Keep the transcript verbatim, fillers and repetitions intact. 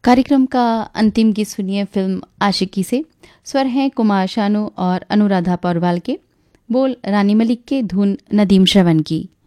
कार्यक्रम का अंतिम गीत सुनिए फिल्म आशिकी से। स्वर हैं कुमार शानू और अनुराधा पौरवाल के, बोल रानी मलिक के, धुन नदीम श्रवण की।